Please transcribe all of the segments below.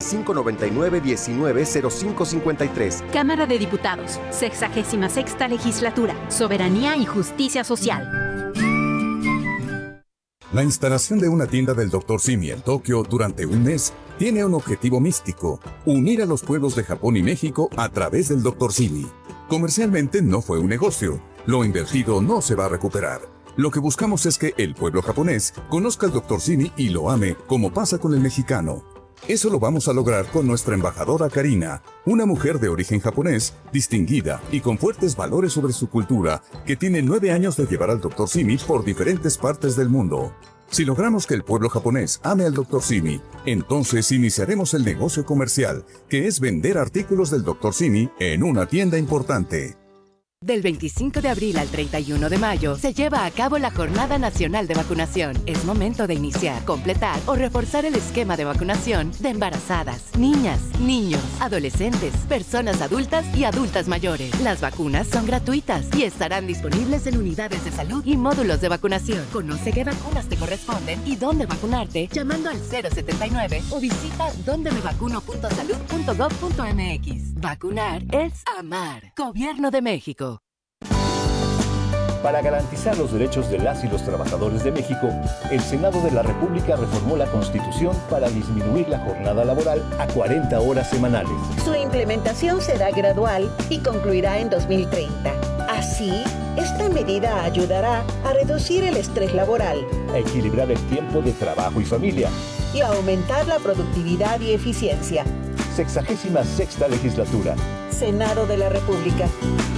599-190553. Cámara de Diputados, 66ª Legislatura, Soberanía y Justicia Social. La instalación de una tienda del Dr. Simi en Tokio durante un mes tiene un objetivo místico: unir a los pueblos de Japón y México a través del Dr. Simi. Comercialmente no fue un negocio. Lo invertido no se va a recuperar. Lo que buscamos es que el pueblo japonés conozca al Dr. Simi y lo ame, como pasa con el mexicano. Eso lo vamos a lograr con nuestra embajadora Karina, una mujer de origen japonés, distinguida y con fuertes valores sobre su cultura, que tiene 9 años de llevar al Dr. Simi por diferentes partes del mundo. Si logramos que el pueblo japonés ame al Dr. Simi, entonces iniciaremos el negocio comercial, que es vender artículos del Dr. Simi en una tienda importante. Del 25 de abril al 31 de mayo se lleva a cabo la Jornada Nacional de Vacunación. Es momento de iniciar, completar o reforzar el esquema de vacunación de embarazadas, niñas, niños, adolescentes, personas adultas y adultas mayores. Las vacunas son gratuitas y estarán disponibles en unidades de salud y módulos de vacunación. Conoce qué vacunas te corresponden y dónde vacunarte llamando al 079 o visita dondemevacuno.salud.gov.mx. Vacunar es amar. Gobierno de México. Para garantizar los derechos de las y los trabajadores de México, el Senado de la República reformó la Constitución para disminuir la jornada laboral a 40 horas semanales. Su implementación será gradual y concluirá en 2030. Así, esta medida ayudará a reducir el estrés laboral, a equilibrar el tiempo de trabajo y familia y a aumentar la productividad y eficiencia. 66ª Legislatura. Senado de la República.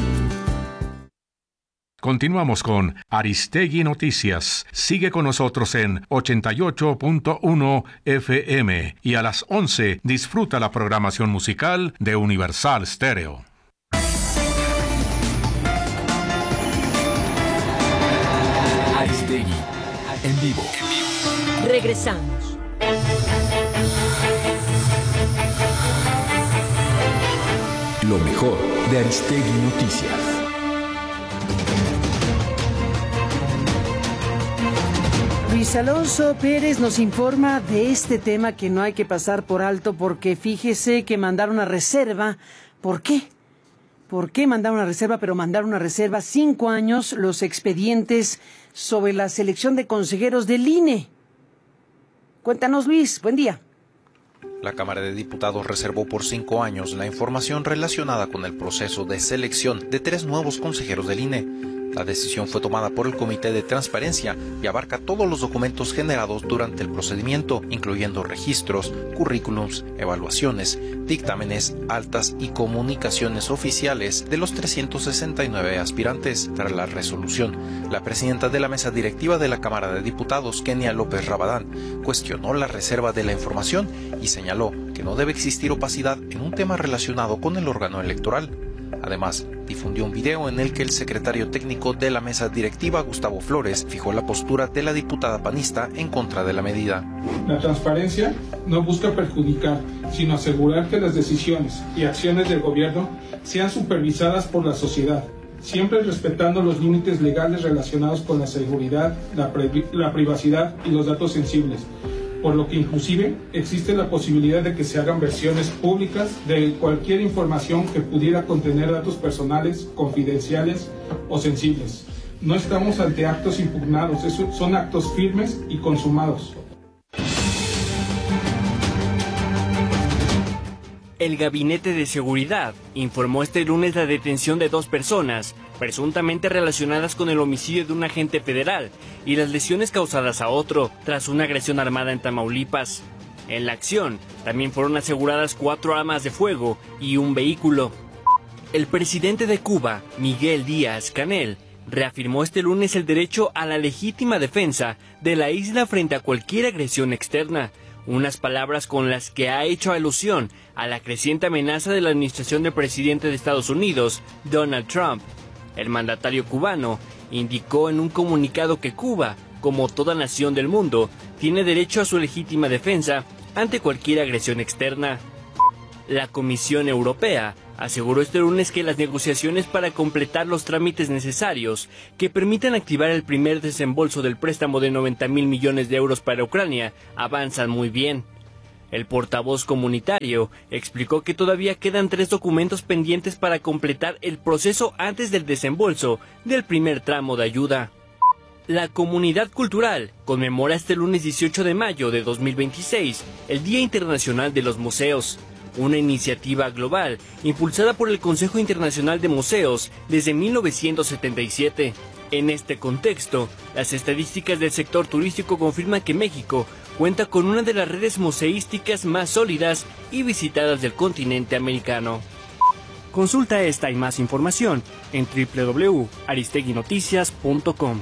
Continuamos con Aristegui Noticias. Sigue con nosotros en 88.1 FM y a las 11 disfruta la programación musical de Universal Stereo. Aristegui, en vivo. Regresamos. Lo mejor de Aristegui Noticias. Luis Alonso Pérez nos informa de este tema que no hay que pasar por alto, porque fíjese que mandaron una reserva. ¿Por qué? ¿Por qué mandaron una reserva? Pero mandaron una reserva 5 años los expedientes sobre la selección de consejeros del INE. Cuéntanos, Luis. Buen día. La Cámara de Diputados reservó por 5 años la información relacionada con el proceso de selección de 3 nuevos consejeros del INE. La decisión fue tomada por el Comité de Transparencia y abarca todos los documentos generados durante el procedimiento, incluyendo registros, currículums, evaluaciones, dictámenes, actas y comunicaciones oficiales de los 369 aspirantes. Tras la resolución, la presidenta de la mesa directiva de la Cámara de Diputados, Kenia López Rabadán, cuestionó la reserva de la información y señaló que no debe existir opacidad en un tema relacionado con el órgano electoral. Además, difundió un video en el que el secretario técnico de la mesa directiva, Gustavo Flores, fijó la postura de la diputada panista en contra de la medida. La transparencia no busca perjudicar, sino asegurar que las decisiones y acciones del gobierno sean supervisadas por la sociedad, siempre respetando los límites legales relacionados con la seguridad, la privacidad y los datos sensibles, por lo que inclusive existe la posibilidad de que se hagan versiones públicas de cualquier información que pudiera contener datos personales, confidenciales o sensibles. No estamos ante actos impugnados, son actos firmes y consumados. El Gabinete de Seguridad informó este lunes la detención de 2 personas, presuntamente relacionadas con el homicidio de un agente federal y las lesiones causadas a otro tras una agresión armada en Tamaulipas. En la acción, también fueron aseguradas 4 armas de fuego y un vehículo. El presidente de Cuba, Miguel Díaz-Canel, reafirmó este lunes el derecho a la legítima defensa de la isla frente a cualquier agresión externa, unas palabras con las que ha hecho alusión a la creciente amenaza de la administración del presidente de Estados Unidos, Donald Trump. El mandatario cubano indicó en un comunicado que Cuba, como toda nación del mundo, tiene derecho a su legítima defensa ante cualquier agresión externa. La Comisión Europea aseguró este lunes que las negociaciones para completar los trámites necesarios que permitan activar el primer desembolso del préstamo de 90.000 millones de euros para Ucrania avanzan muy bien. El portavoz comunitario explicó que todavía quedan 3 documentos pendientes para completar el proceso antes del desembolso del primer tramo de ayuda. La comunidad cultural conmemora este lunes 18 de mayo de 2026 el Día Internacional de los Museos, una iniciativa global impulsada por el Consejo Internacional de Museos desde 1977. En este contexto, las estadísticas del sector turístico confirman que México cuenta con una de las redes museísticas más sólidas y visitadas del continente americano. Consulta esta y más información en www.aristeguinoticias.com.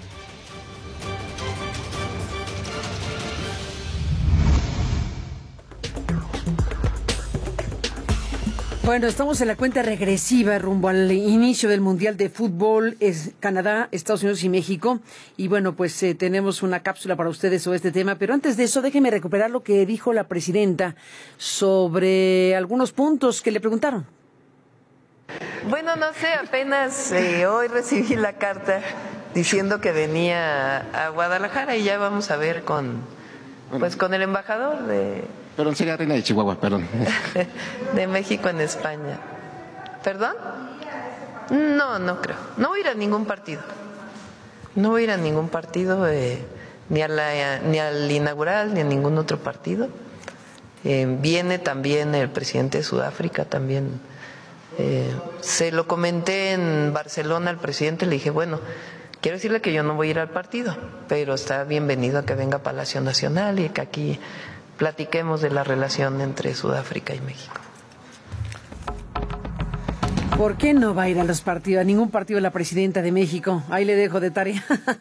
Bueno, estamos en la cuenta regresiva rumbo al inicio del Mundial de Fútbol, es Canadá, Estados Unidos y México. Y bueno, pues tenemos una cápsula para ustedes sobre este tema. Pero antes de eso, déjenme recuperar lo que dijo la presidenta sobre algunos puntos que le preguntaron. Bueno, no sé, apenas hoy recibí la carta diciendo que venía a Guadalajara y ya vamos a ver con el embajador de... Perdón, sería reina de Chihuahua, perdón. De México en España. ¿Perdón? No creo. No voy a ir a ningún partido. No voy a ir a ningún partido, ni al inaugural, ni a ningún otro partido. Viene también el presidente de Sudáfrica, también. Se lo comenté en Barcelona al presidente, le dije, bueno, quiero decirle que yo no voy a ir al partido, pero está bienvenido a que venga a Palacio Nacional y que aquí platiquemos de la relación entre Sudáfrica y México. ¿Por qué no va a ir a los partidos, a ningún partido la presidenta de México? Ahí le dejo de tarea.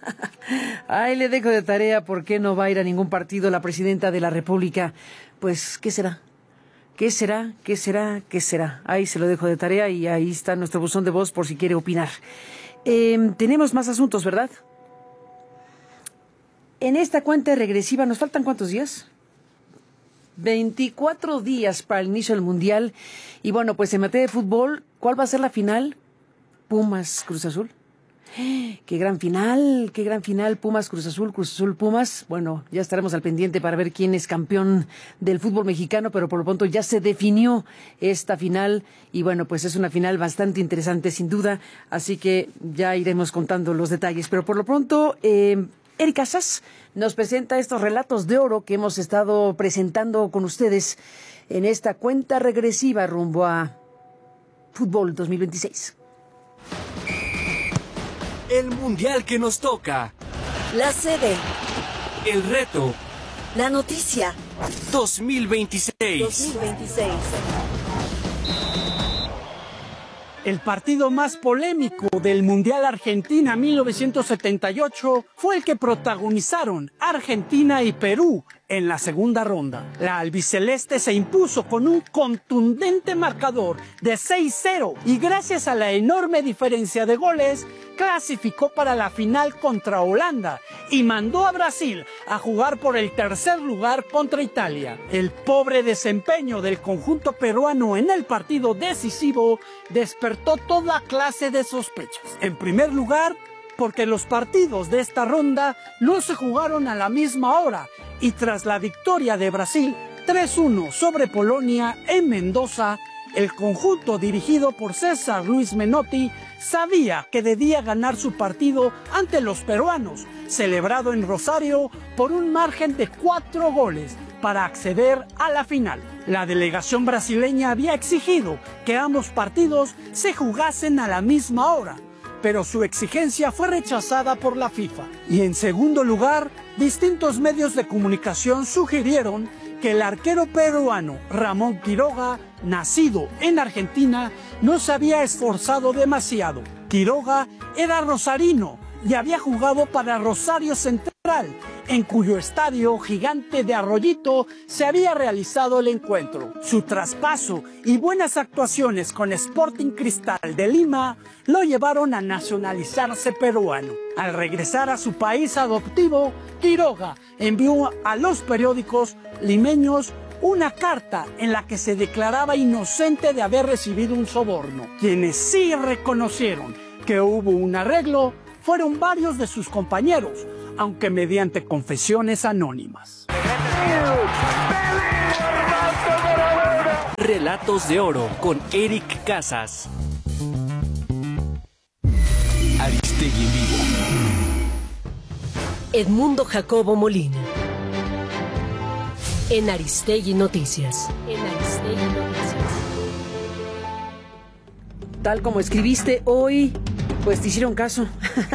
¿Por qué no va a ir a ningún partido la presidenta de la República? Pues, ¿qué será? ¿Qué será? Ahí se lo dejo de tarea y ahí está nuestro buzón de voz por si quiere opinar. Tenemos más asuntos, ¿verdad? En esta cuenta regresiva, ¿nos faltan cuántos días? 24 días para el inicio del Mundial. Y bueno, pues en materia de fútbol, ¿cuál va a ser la final? Pumas, Cruz Azul. ¡Qué gran final! Pumas, Cruz Azul, Pumas. Bueno, ya estaremos al pendiente para ver quién es campeón del fútbol mexicano, pero por lo pronto ya se definió esta final. Y bueno, pues es una final bastante interesante, sin duda. Así que ya iremos contando los detalles. Pero por lo pronto, Erika Sass nos presenta estos relatos de oro que hemos estado presentando con ustedes en esta cuenta regresiva rumbo a Fútbol 2026. El mundial que nos toca. La sede. El reto. La noticia. 2026. El partido más polémico del Mundial Argentina 1978 fue el que protagonizaron Argentina y Perú en la segunda ronda. La albiceleste se impuso con un contundente marcador de 6-0 y gracias a la enorme diferencia de goles clasificó para la final contra Holanda y mandó a Brasil a jugar por el tercer lugar contra Italia. El pobre desempeño del conjunto peruano en el partido decisivo despertó toda clase de sospechas. En primer lugar, porque los partidos de esta ronda no se jugaron a la misma hora y tras la victoria de Brasil 3-1 sobre Polonia en Mendoza, el conjunto dirigido por César Luis Menotti sabía que debía ganar su partido ante los peruanos, celebrado en Rosario por un margen de 4 goles para acceder a la final. La delegación brasileña había exigido que ambos partidos se jugasen a la misma hora, pero su exigencia fue rechazada por la FIFA. Y en segundo lugar, distintos medios de comunicación sugirieron que el arquero peruano Ramón Quiroga, nacido en Argentina, no se había esforzado demasiado. Quiroga era rosarino y había jugado para Rosario Central, en cuyo estadio Gigante de Arroyito se había realizado el encuentro. Su traspaso y buenas actuaciones con Sporting Cristal de Lima lo llevaron a nacionalizarse peruano. Al regresar a su país adoptivo, Quiroga envió a los periódicos limeños una carta en la que se declaraba inocente de haber recibido un soborno. Quienes sí reconocieron que hubo un arreglo fueron varios de sus compañeros, aunque mediante confesiones anónimas. Relatos de Oro con Eric Casas. Aristegui en vivo. Edmundo Jacobo Molina. En Aristegui Noticias. En Aristegui Noticias. Tal como escribiste hoy, pues te hicieron caso.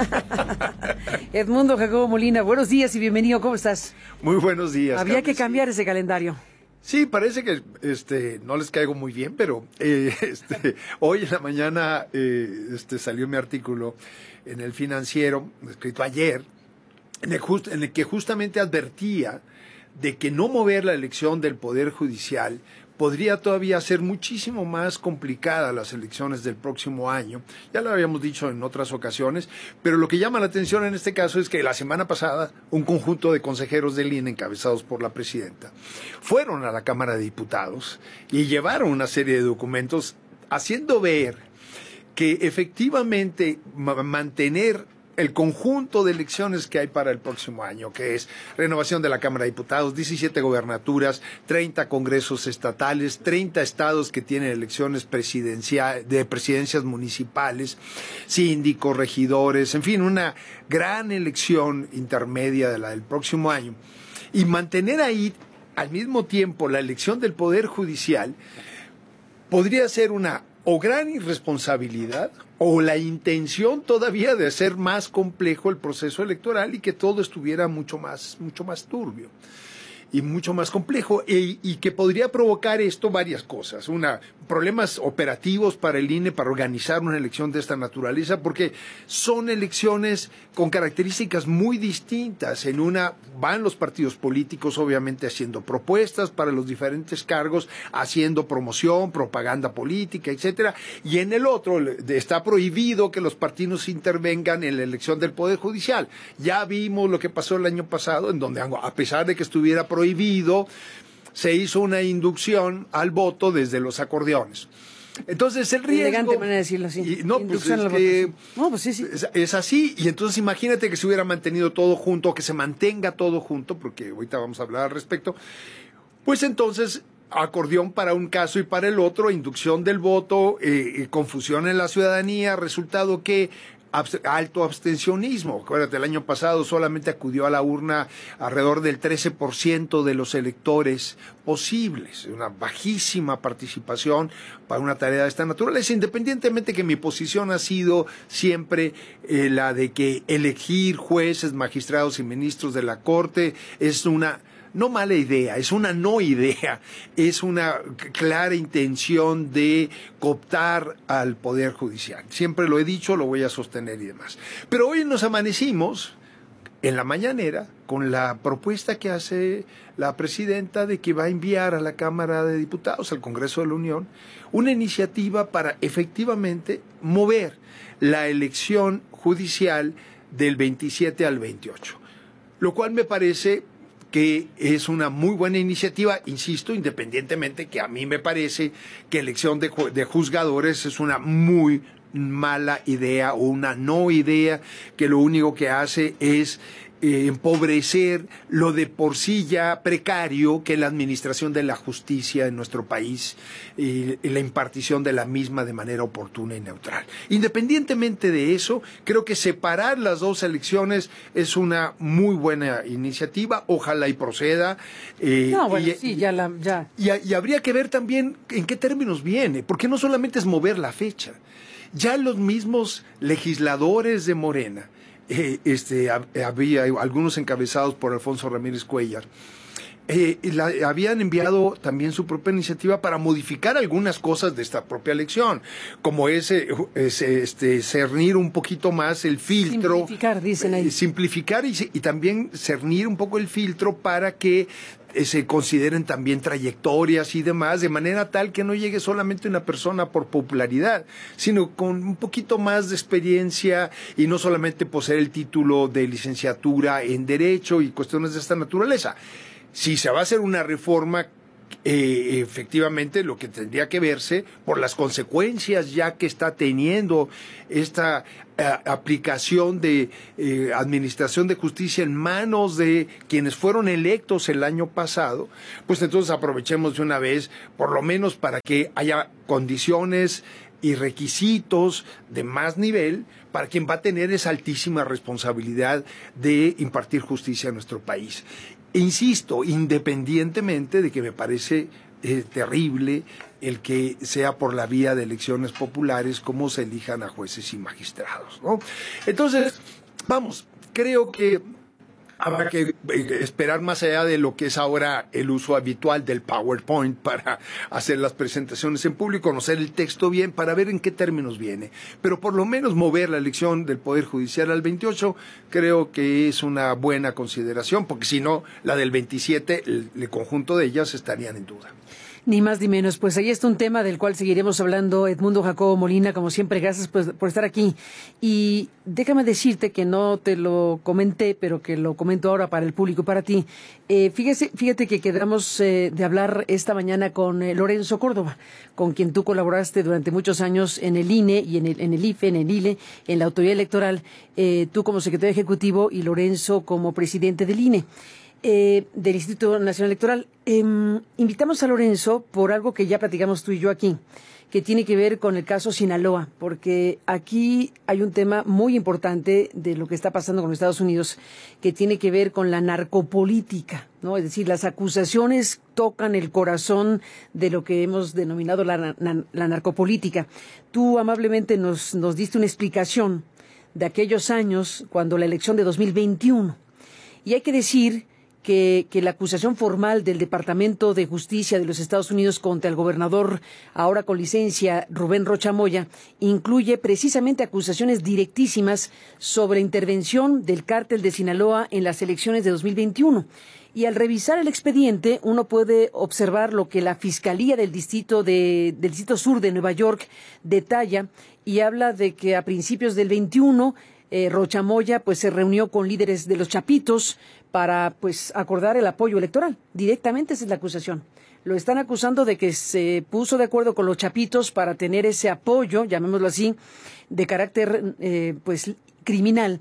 Edmundo Jacobo Molina, buenos días y bienvenido. ¿Cómo estás? Muy buenos días. Había que cambiar ese calendario. Sí, parece que no les caigo muy bien, pero hoy en la mañana salió mi artículo en El Financiero, escrito ayer, en el que justamente advertía de que no mover la elección del Poder Judicial podría todavía hacer muchísimo más complicada las elecciones del próximo año. Ya lo habíamos dicho en otras ocasiones, pero lo que llama la atención en este caso es que la semana pasada un conjunto de consejeros del INE encabezados por la presidenta fueron a la Cámara de Diputados y llevaron una serie de documentos haciendo ver que efectivamente mantener el conjunto de elecciones que hay para el próximo año, que es renovación de la Cámara de Diputados, 17 gobernaturas, 30 congresos estatales, 30 estados que tienen elecciones de presidencias municipales, síndicos, regidores, en fin, una gran elección intermedia de la del próximo año. Y mantener ahí al mismo tiempo la elección del Poder Judicial podría ser una o gran irresponsabilidad o la intención todavía de hacer más complejo el proceso electoral y que todo estuviera mucho más turbio y mucho más complejo y que podría provocar esto varias cosas. Problemas operativos para el INE para organizar una elección de esta naturaleza, porque son elecciones con características muy distintas. En una van los partidos políticos obviamente haciendo propuestas para los diferentes cargos, haciendo promoción, propaganda política, etcétera, y en el otro está prohibido que los partidos intervengan en la elección del Poder Judicial. Ya vimos lo que pasó el año pasado, en donde a pesar de que estuviera prohibido, se hizo una inducción al voto desde los acordeones. Entonces el riesgo... Elegante manera de decirlo así. Es así. Y entonces imagínate que se hubiera mantenido todo junto, que se mantenga todo junto, porque ahorita vamos a hablar al respecto. Pues entonces acordeón para un caso y para el otro, inducción del voto, confusión en la ciudadanía, resultado que alto abstencionismo. Acuérdate, el año pasado solamente acudió a la urna alrededor del 13% de los electores posibles, una bajísima participación para una tarea de esta naturaleza, independientemente que mi posición ha sido siempre la de que elegir jueces, magistrados y ministros de la Corte es una no mala idea, es una no idea, es una clara intención de cooptar al Poder Judicial. Siempre lo he dicho, lo voy a sostener y demás. Pero hoy nos amanecimos en la mañanera con la propuesta que hace la presidenta de que va a enviar a la Cámara de Diputados, al Congreso de la Unión, una iniciativa para efectivamente mover la elección judicial del 27 al 28, lo cual me parece que es una muy buena iniciativa, insisto, independientemente que a mí me parece que elección de juzgadores es una muy mala idea o una no idea, que lo único que hace es empobrecer lo de por sí ya precario que es la administración de la justicia en nuestro país y la impartición de la misma de manera oportuna y neutral. Independientemente de eso, creo que separar las dos elecciones es una muy buena iniciativa, ojalá y proceda. Y habría que ver también en qué términos viene, porque no solamente es mover la fecha, ya los mismos legisladores de Morena, había algunos encabezados por Alfonso Ramírez Cuellar, habían enviado también su propia iniciativa para modificar algunas cosas de esta propia elección, como cernir un poquito más el filtro. Simplificar, dicen ahí. Simplificar y también cernir un poco el filtro para que se consideren también trayectorias y demás, de manera tal que no llegue solamente una persona por popularidad, sino con un poquito más de experiencia y no solamente poseer el título de licenciatura en Derecho y cuestiones de esta naturaleza. Si se va a hacer una reforma efectivamente lo que tendría que verse por las consecuencias ya que está teniendo esta aplicación de administración de justicia en manos de quienes fueron electos el año pasado, pues entonces aprovechemos de una vez, por lo menos para que haya condiciones y requisitos de más nivel para quien va a tener esa altísima responsabilidad de impartir justicia a nuestro país. Insisto, independientemente de que me parece terrible el que sea por la vía de elecciones populares como se elijan a jueces y magistrados, ¿no? Entonces, vamos, creo que habrá que esperar más allá de lo que es ahora el uso habitual del PowerPoint para hacer las presentaciones en público, conocer el texto bien para ver en qué términos viene. Pero por lo menos mover la elección del Poder Judicial al 28 creo que es una buena consideración, porque si no, la del 27, el conjunto de ellas estarían en duda. Ni más ni menos. Pues ahí está un tema del cual seguiremos hablando. Edmundo Jacobo Molina, como siempre, gracias por estar aquí. Y déjame decirte que no te lo comenté, pero que lo comento ahora para el público y para ti. Fíjate que quedamos de hablar esta mañana con Lorenzo Córdoba, con quien tú colaboraste durante muchos años en el INE y en el IFE, en el ILE, en la autoridad electoral, tú como secretario ejecutivo y Lorenzo como presidente del INE. Del Instituto Nacional Electoral. Invitamos a Lorenzo por algo que ya platicamos tú y yo aquí, que tiene que ver con el caso Sinaloa, porque aquí hay un tema muy importante de lo que está pasando con los Estados Unidos, que tiene que ver con la narcopolítica, ¿no? Es decir, las acusaciones tocan el corazón de lo que hemos denominado la narcopolítica. Tú amablemente nos diste una explicación de aquellos años cuando la elección de 2021. Y hay que decir que la acusación formal del Departamento de Justicia de los Estados Unidos contra el gobernador, ahora con licencia, Rubén Rocha Moya, incluye precisamente acusaciones directísimas sobre intervención del cártel de Sinaloa en las elecciones de 2021. Y al revisar el expediente, uno puede observar lo que la Fiscalía del Distrito Sur de Nueva York detalla y habla de que a principios del 21 Rocha Moya pues se reunió con líderes de los Chapitos para pues acordar el apoyo electoral. Directamente esa es la acusación. Lo están acusando de que se puso de acuerdo con los Chapitos para tener ese apoyo, llamémoslo así, de carácter pues criminal.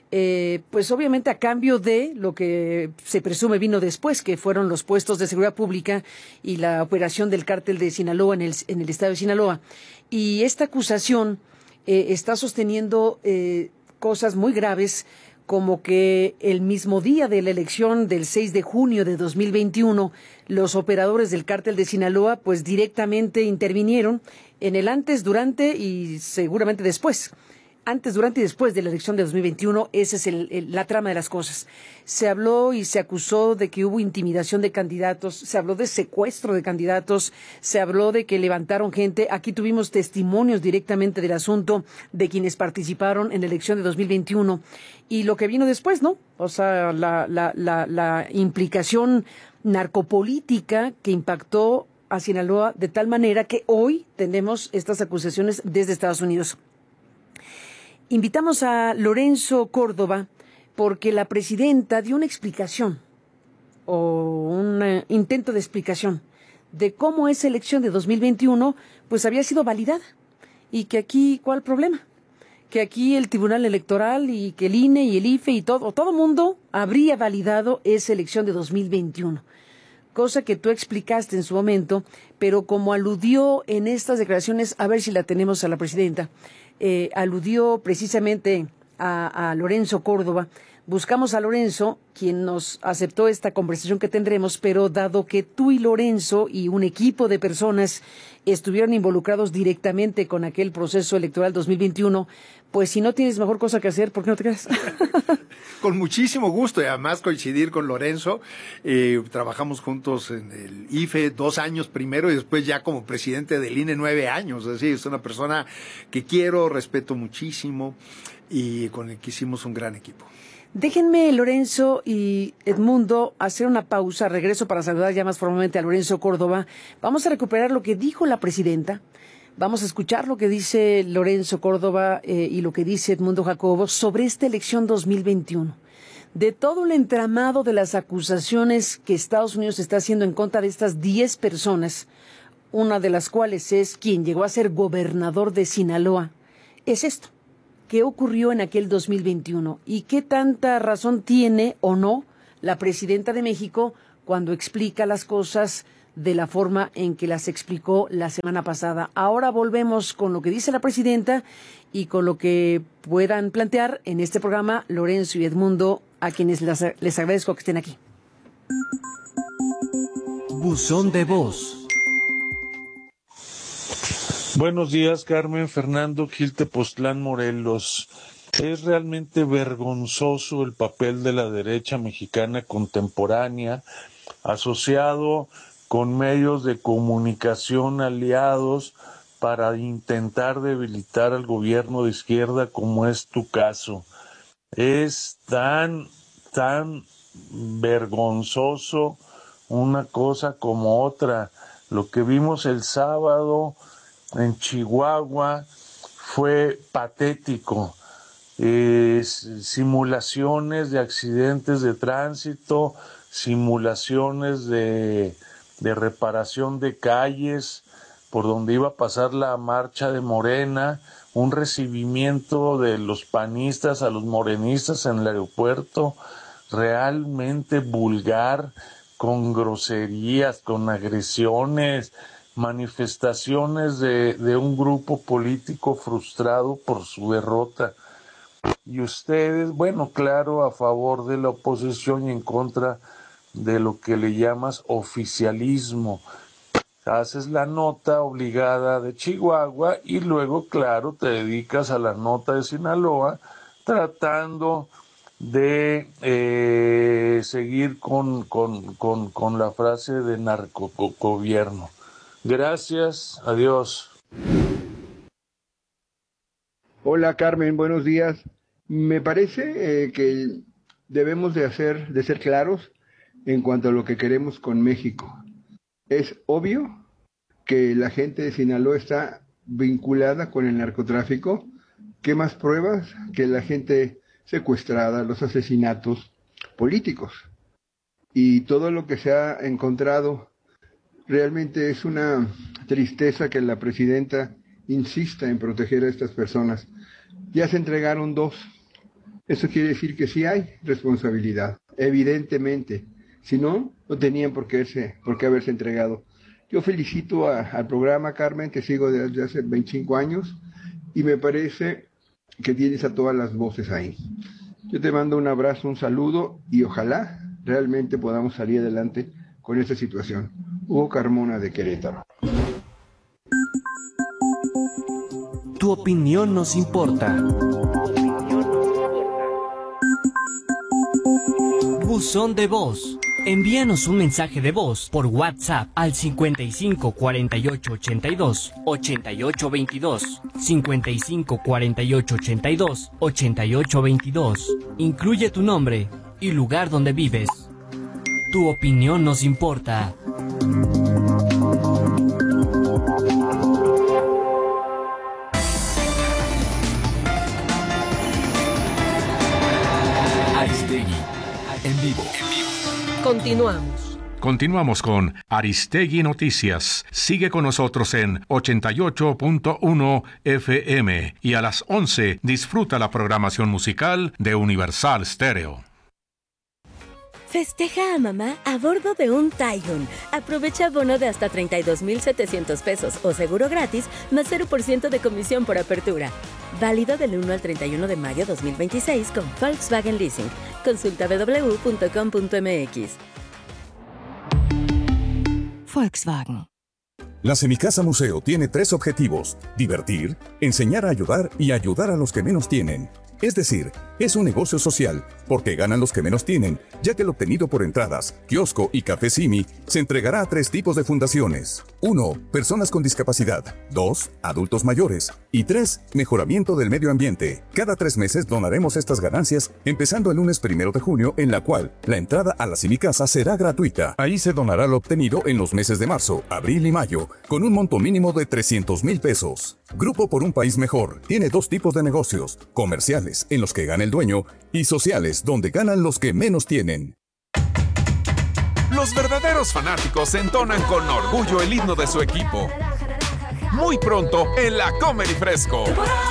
Pues obviamente a cambio de lo que se presume vino después, que fueron los puestos de seguridad pública y la operación del cártel de Sinaloa en el estado de Sinaloa. Y esta acusación está sosteniendo cosas muy graves, como que el mismo día de la elección del 6 de junio de 2021, los operadores del cártel de Sinaloa pues directamente intervinieron en el antes, durante y seguramente después. Antes, durante y después de la elección de 2021, esa es la trama de las cosas. Se habló y se acusó de que hubo intimidación de candidatos, se habló de secuestro de candidatos, se habló de que levantaron gente. Aquí tuvimos testimonios directamente del asunto de quienes participaron en la elección de 2021. Y lo que vino después, ¿no? O sea, la implicación narcopolítica que impactó a Sinaloa de tal manera que hoy tenemos estas acusaciones desde Estados Unidos. Invitamos a Lorenzo Córdoba porque la presidenta dio una explicación o un intento de explicación de cómo esa elección de 2021 pues había sido validada y que aquí, ¿cuál problema? Que aquí el Tribunal Electoral y que el INE y el IFE y todo mundo habría validado esa elección de 2021. Cosa que tú explicaste en su momento, pero como aludió en estas declaraciones, a ver si la tenemos a la presidenta, aludió precisamente a Lorenzo Córdoba. Buscamos a Lorenzo, quien nos aceptó esta conversación que tendremos, pero dado que tú y Lorenzo y un equipo de personas estuvieron involucrados directamente con aquel proceso electoral 2021, pues si no tienes mejor cosa que hacer, ¿por qué no te quedas? Con muchísimo gusto y además coincidir con Lorenzo. Trabajamos juntos en el IFE 2 años primero y después ya como presidente del INE 9 años. Así es una persona que quiero, respeto muchísimo y con el que hicimos un gran equipo. Déjenme, Lorenzo y Edmundo, hacer una pausa. Regreso para saludar ya más formalmente a Lorenzo Córdoba. Vamos a recuperar lo que dijo la presidenta. Vamos a escuchar lo que dice Lorenzo Córdoba y lo que dice Edmundo Jacobo sobre esta elección 2021. de todo el entramado de las acusaciones que Estados Unidos está haciendo en contra de estas 10 personas, una de las cuales es quien llegó a ser gobernador de Sinaloa, es esto. ¿Qué ocurrió en aquel 2021? ¿Y qué tanta razón tiene o no la presidenta de México cuando explica las cosas de la forma en que las explicó la semana pasada? Ahora volvemos con lo que dice la presidenta y con lo que puedan plantear en este programa Lorenzo y Edmundo, a quienes les agradezco que estén aquí. Buzón de voz. Buenos días, Carmen. Fernando Gil, Tepoztlán, Morelos. Es realmente vergonzoso el papel de la derecha mexicana contemporánea, asociado con medios de comunicación aliados para intentar debilitar al gobierno de izquierda, como es tu caso. Es tan vergonzoso una cosa como otra. Lo que vimos el sábado en Chihuahua fue patético. Simulaciones de accidentes de tránsito, simulaciones de reparación de calles por donde iba a pasar la marcha de Morena, un recibimiento de los panistas a los morenistas en el aeropuerto realmente vulgar, con groserías, con agresiones, manifestaciones de un grupo político frustrado por su derrota. Y ustedes, bueno, claro, a favor de la oposición y en contra de lo que le llamas oficialismo. Haces la nota obligada de Chihuahua y luego, claro, te dedicas a la nota de Sinaloa, tratando de seguir con la frase de narcogobierno. Gracias, adiós. Hola Carmen, buenos días. Me parece que debemos de ser claros en cuanto a lo que queremos con México. Es obvio que la gente de Sinaloa está vinculada con el narcotráfico. ¿Qué más pruebas que la gente secuestrada, los asesinatos políticos? Y todo lo que se ha encontrado, realmente es una tristeza que la presidenta insista en proteger a estas personas. Ya se entregaron 2. Eso quiere decir que sí hay responsabilidad, evidentemente. Si no, no tenían por qué haberse entregado. Yo felicito al programa, Carmen, que sigo desde hace 25 años, y me parece que tienes a todas las voces ahí. Yo te mando un abrazo, un saludo, y ojalá realmente podamos salir adelante con esta situación. Hugo Carmona, de Querétaro. Tu opinión nos importa. Buzón de voz. Envíanos un mensaje de voz por WhatsApp al 55 48 82 88 22. 55 48 82 88 22. Incluye tu nombre y lugar donde vives. Tu opinión nos importa. Aristegui, en vivo. Continuamos con Aristegui Noticias. Sigue con nosotros en 88.1 FM y a las 11 disfruta la programación musical de Universal Stereo. Festeja a mamá a bordo de un Taigun. Aprovecha bono de hasta 32,700 pesos o seguro gratis más 0% de comisión por apertura. Válido del 1 al 31 de mayo 2026 con Volkswagen Leasing. Consulta www.com.mx. Volkswagen. La Semicasa Museo tiene 3 objetivos: divertir, enseñar a ayudar y ayudar a los que menos tienen. Es decir, es un negocio social, porque ganan los que menos tienen, ya que el obtenido por entradas, kiosco y café Simi se entregará a 3 tipos de fundaciones. 1. Personas con discapacidad. 2. Adultos mayores. Y 3. Mejoramiento del medio ambiente. Cada 3 meses donaremos estas ganancias, empezando el lunes 1 de junio, en la cual la entrada a la Cinicasa será gratuita. Ahí se donará lo obtenido en los meses de marzo, abril y mayo, con un monto mínimo de 300,000 pesos. Grupo por un País Mejor tiene 2 tipos de negocios: comerciales, en los que gana el dueño, y sociales, donde ganan los que menos tienen. Los verdaderos fanáticos entonan con orgullo el himno de su equipo. Muy pronto en La Comer y Fresco.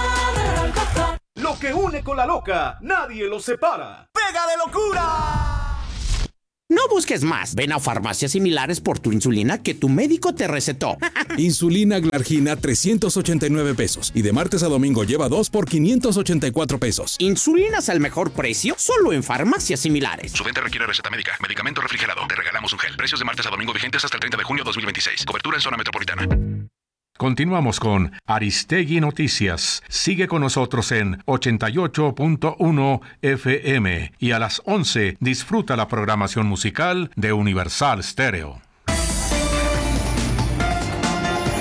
Lo que une con la loca, nadie lo separa. ¡Pega de locura! No busques más. Ven a farmacias similares por tu insulina que tu médico te recetó. Insulina Glargina, 389 pesos. Y de martes a domingo lleva 2 por 584 pesos. ¿Insulinas al mejor precio? Solo en farmacias similares. Su venta requiere receta médica. Medicamento refrigerado. Te regalamos un gel. Precios de martes a domingo vigentes hasta el 30 de junio 2026. Cobertura en zona metropolitana. Continuamos con Aristegui Noticias. Sigue con nosotros en 88.1 FM y a las 11 disfruta la programación musical de Universal Stereo.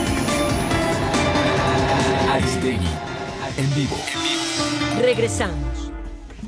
Aristegui en vivo. Regresamos.